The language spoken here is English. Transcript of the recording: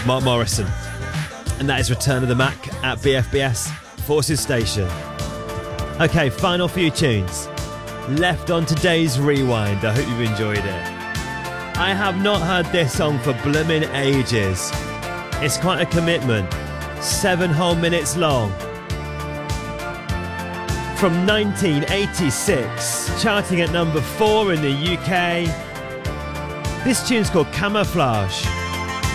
Mark Morrison. And that is Return of the Mac at BFBS Forces Station. Okay, final few tunes left on today's Rewind. I hope you've enjoyed it. I have not heard this song for blooming ages. It's quite a commitment. 7 whole minutes long. From 1986, charting at number 4 in the UK. This tune's called Camouflage.